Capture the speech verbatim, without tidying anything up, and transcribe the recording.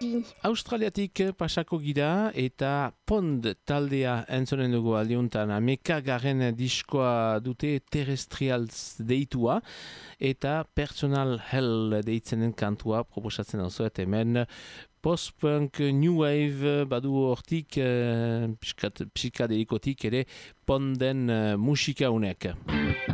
Australiatik pasako gira eta Pond taldea entzonen dugu aldiuntan amekagarren diskoa dute Terrestrials deitua eta Personal Hell deitzenen kantua proposatzen oso eta hemen post-punk, new wave, badu hortik, uh, psikadelikotik ere Ponden uh, musika unek.